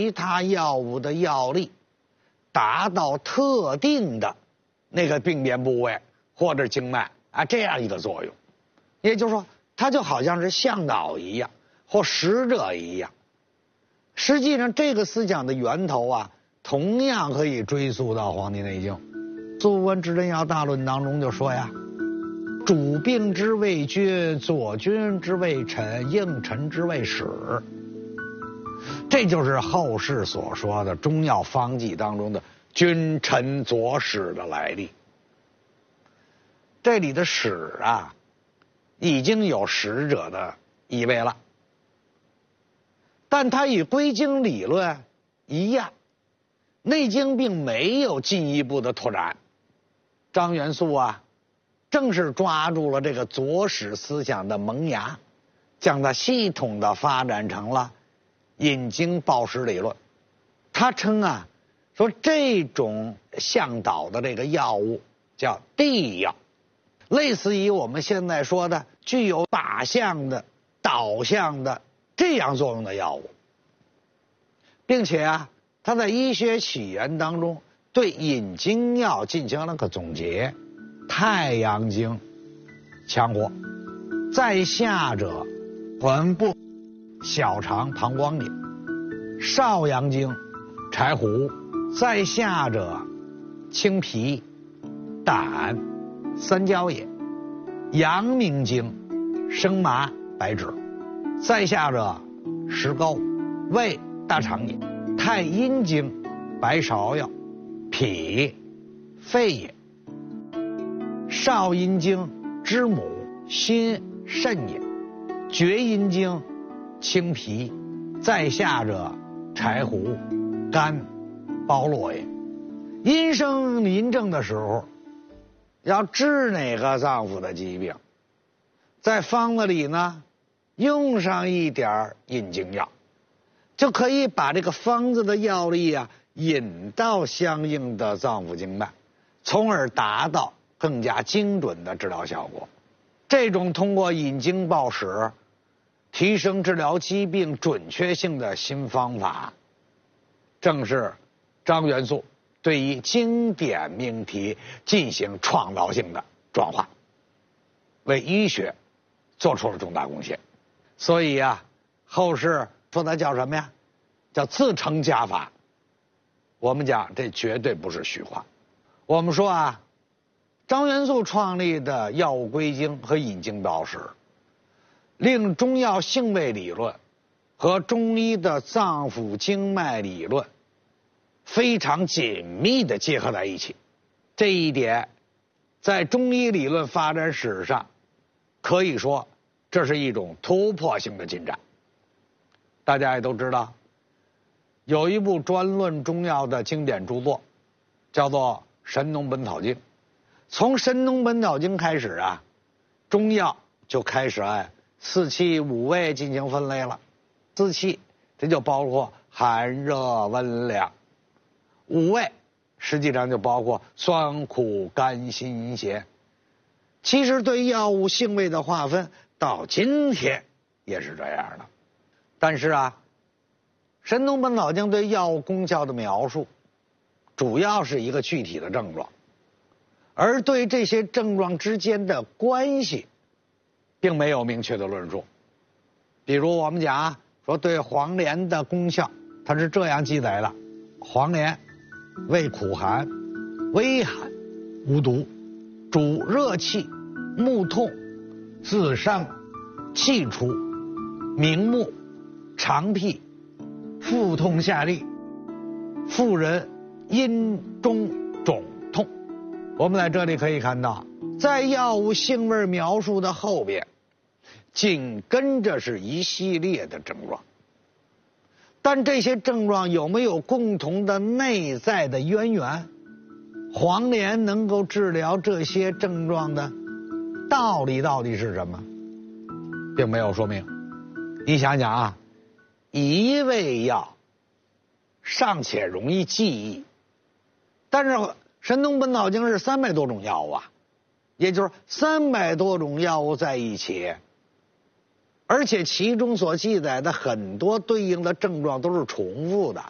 其他药物的药力达到特定的那个病变部位或者经脉啊这样一个作用。也就是说，它就好像是向导一样，或使者一样。实际上，这个思想的源头啊，同样可以追溯到《黄帝内经》。《素问治真要大论》当中就说呀：“主病之谓君，佐君之谓臣，应臣之谓使。”这就是后世所说的中药方剂当中的君臣佐使的来历。这里的使啊，已经有使者的意味了，但它与归经理论一样，内经并没有进一步的拓展。张元素啊，正是抓住了这个佐使思想的萌芽，将它系统的发展成了引经报使理论。他称啊，说这种向导的这个药物叫地药，类似于我们现在说的具有靶向的、导向的这样作用的药物，并且啊，他在医学起源当中对引经药进行了个总结。太阳经强火，在下者魂部、小肠、膀胱也；少阳经柴胡，在下者清脾、胆、三焦也；阳明经生麻、白芷，在下者石膏、胃、大肠也；太阴经白芍药、脾、肺也；少阴经知母、心、肾也；厥阴经清脾，在下者柴胡、肝、包络也。阴生临症的时候，要治哪个脏腑的疾病，在方子里呢用上一点引经药，就可以把这个方子的药力啊引到相应的脏腑经脉，从而达到更加精准的治疗效果。这种通过引经报使提升治疗疾病准确性的新方法，正是张元素对于经典命题进行创造性的转化，为医学做出了重大贡献。所以啊，后世说它叫什么呀？叫自成家法。我们讲这绝对不是虚话。我们说啊，张元素创立的药物归经和引经报使，令中药性味理论和中医的脏腑经脉理论非常紧密地结合在一起。这一点在中医理论发展史上可以说这是一种突破性的进展。大家也都知道，有一部专论中药的经典著作叫做《神农本草经》。从《神农本草经》开始啊，中药就开始按四气五味进行分类了。四气这就包括寒热温凉，五味实际上就包括酸苦甘辛咸。其实对药物性味的划分到今天也是这样的。但是啊，《神农本草经》对药物功效的描述主要是一个具体的症状，而对这些症状之间的关系并没有明确的论述。比如我们讲啊，说对黄连的功效，它是这样记载的：黄连味苦寒，微寒，无毒，主热气，目痛，自伤，气出，明目，肠辟，腹痛下痢，妇人阴中肿痛。我们在这里可以看到，在药物性味描述的后边紧跟着是一系列的症状，但这些症状有没有共同的内在的渊源？黄连能够治疗这些症状的道理到底是什么，并没有说明。你想想啊，一味药尚且容易记忆，但是《神农本草经》是300多种药物啊，也就是300多种药物在一起，而且其中所记载的很多对应的症状都是重复的，